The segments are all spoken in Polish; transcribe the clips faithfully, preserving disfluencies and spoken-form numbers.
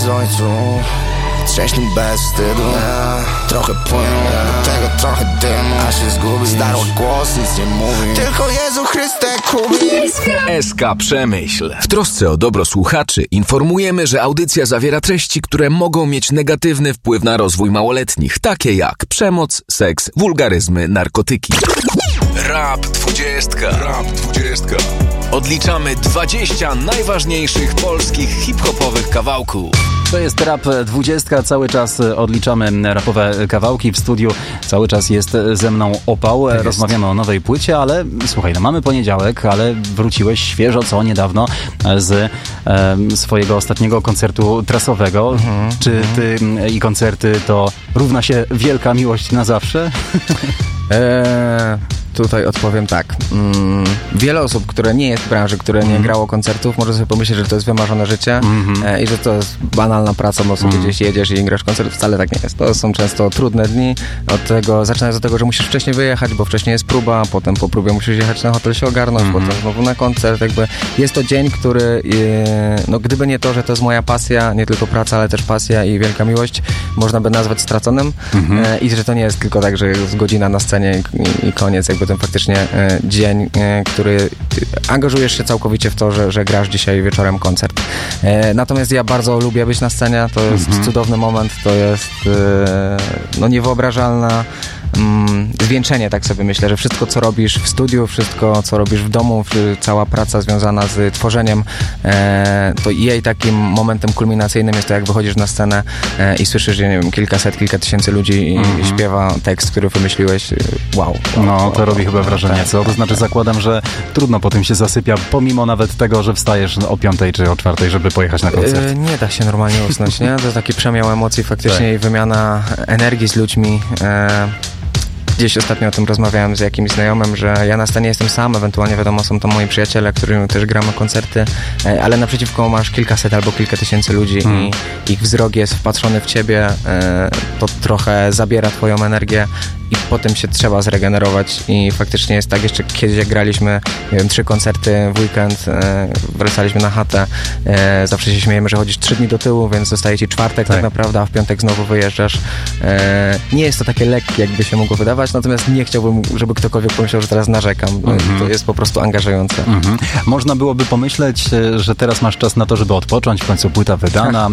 słońcu, trzeźnym bez wstydu, trochę płynu, do tego trochę dymu, a się zgubi, zdarła głos, nic nie mówi, tylko Jezu Chryste kubi. S K Przemyśl. W trosce o dobro słuchaczy informujemy, że audycja zawiera treści, które mogą mieć negatywny wpływ na rozwój małoletnich, takie jak przemoc, seks, wulgaryzmy, narkotyki. Rap dwudziestka. Rap dwudziestka. Odliczamy dwadzieścia najważniejszych polskich hip-hopowych kawałków. To jest Rap dwudziestka, cały czas odliczamy rapowe kawałki. W studiu cały czas jest ze mną Opał. Tak rozmawiamy o nowej płycie, ale słuchaj, no mamy poniedziałek, ale wróciłeś świeżo, co niedawno z e, swojego ostatniego koncertu trasowego. Mhm, Czy ty i koncerty to równa się wielka miłość na zawsze? Eee, tutaj odpowiem tak. Mm, wiele osób, które nie jest w branży, które nie mm. grało koncertów, może sobie pomyśleć, że to jest wymarzone życie mm-hmm. e, i że to jest banalna praca, bo sobie mm. gdzieś jedziesz i grasz koncert. Wcale tak nie jest. To są często trudne dni. Od tego, zaczynając od tego, że musisz wcześniej wyjechać, bo wcześniej jest próba, potem po próbie musisz jechać na hotel, się ogarnąć, mm-hmm. potem znowu na koncert. Jakby jest to dzień, który e, no gdyby nie to, że to jest moja pasja, nie tylko praca, ale też pasja i wielka miłość, można by nazwać straconym mm-hmm. e, i że to nie jest tylko tak, że jest godzina na scenie i, i koniec, jakby ten faktycznie e, dzień, e, który angażujesz się całkowicie w to, że, że grasz dzisiaj wieczorem koncert. E, natomiast ja bardzo lubię być na scenie, to jest mm-hmm. cudowny moment, to jest e, no niewyobrażalna mm, zwieńczenie, tak sobie myślę, że wszystko, co robisz w studiu, wszystko, co robisz w domu, cała praca związana z tworzeniem, e, to jej takim momentem kulminacyjnym jest to, jak wychodzisz na scenę e, i słyszysz, że nie wiem, kilkaset, kilka tysięcy ludzi i mm-hmm. śpiewa tekst, który wymyśliłeś. Wow. wow no, to wow, robi chyba wrażenie, tak, co? To znaczy zakładam, że trudno po tym się zasypia, pomimo nawet tego, że wstajesz o piątej czy o czwartej, żeby pojechać na koncert. E, nie da się normalnie usnąć, nie? To taki przemiał emocji faktycznie tak. i wymiana energii z ludźmi. E, Gdzieś ostatnio o tym rozmawiałem z jakimś znajomym, że ja na scenie jestem sam, ewentualnie wiadomo, są to moi przyjaciele, którym też gramy koncerty, ale naprzeciwko masz kilkaset albo kilka tysięcy ludzi hmm. i ich wzrok jest wpatrzony w ciebie, to trochę zabiera twoją energię i potem się trzeba zregenerować i faktycznie jest tak, jeszcze kiedyś jak graliśmy, nie wiem, trzy koncerty w weekend, wracaliśmy na chatę, zawsze się śmiejemy, że chodzisz trzy dni do tyłu, więc zostaje ci czwartek tak. tak naprawdę, a w piątek znowu wyjeżdżasz. Nie jest to takie lekkie, jakby się mogło wydawać, natomiast nie chciałbym, żeby ktokolwiek pomyślał, że teraz narzekam. Mm-hmm. To jest po prostu angażujące. Mm-hmm. Można byłoby pomyśleć, że teraz masz czas na to, żeby odpocząć, w końcu płyta wydana,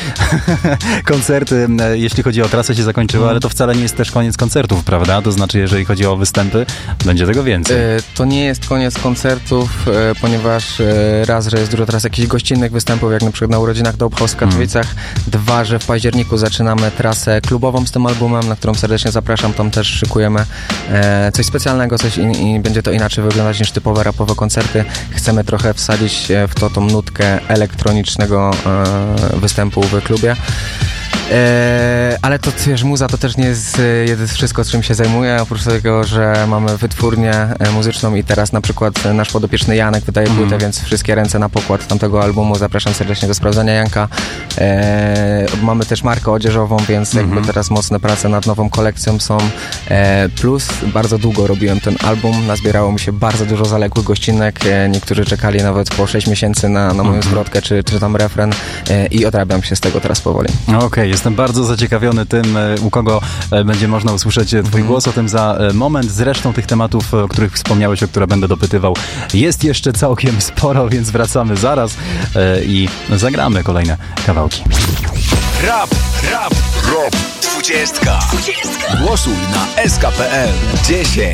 koncerty, jeśli chodzi o trasę, się zakończyły, mm. ale to wcale nie jest też koniec koncertów, prawda? To znaczy, jeżeli chodzi o występy, będzie tego więcej. E, to nie jest koniec koncertów, e, ponieważ e, raz, że jest dużo teraz jakichś gościnnych występów, jak na przykład na urodzinach Dope House w Katowicach. Mm. Dwa, że w październiku zaczynamy trasę klubową z tym albumem, na którą serdecznie zapraszam, tam też szykujemy e, coś specjalnego, coś in, i będzie to inaczej wyglądać niż typowe rapowe koncerty. Chcemy trochę wsadzić w to tą nutkę elektronicznego e, występu w klubie. Eee, ale to wiesz, muza to też nie jest e, wszystko, czym się zajmuję, oprócz tego, że mamy wytwórnię e, muzyczną i teraz na przykład nasz podopieczny Janek wydaje mm. płytę, więc wszystkie ręce na pokład tamtego albumu, zapraszam serdecznie do sprawdzenia Janka. Eee, mamy też markę odzieżową, więc mm-hmm. jakby teraz mocne prace nad nową kolekcją są, e, plus bardzo długo robiłem ten album, nazbierało mi się bardzo dużo zaległych gościnek, e, niektórzy czekali nawet po sześć miesięcy na, na moją mm-hmm. zwrotkę, czy, czy tam refren e, i odrabiam się z tego teraz powoli. Okej, okay. Jestem bardzo zaciekawiony tym, u kogo będzie można usłyszeć twój mm. głos, o tym za moment. Zresztą tych tematów, o których wspomniałeś, o które będę dopytywał, jest jeszcze całkiem sporo, więc wracamy zaraz i zagramy kolejne kawałki. Rap, rap, rap, dwudziestka. Głosuj na S K kropka P L. dziesięć,